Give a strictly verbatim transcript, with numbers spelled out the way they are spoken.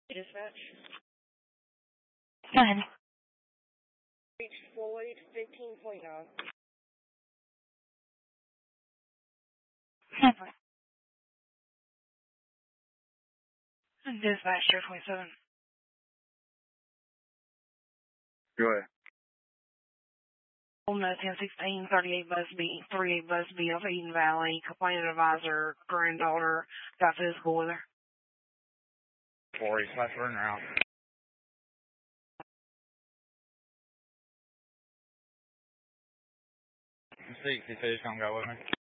Dispatch. Go ahead. Reached Floyd fifteen point nine. Sample. Dispatch, Sheriff twenty-seven. Go ahead. On the ten sixteen thirty-eight Busby, thirty-eight Busby of Eden Valley, complainant advisor, granddaughter, got physical with her. forty, slash running around. sixty-two is going to go with me.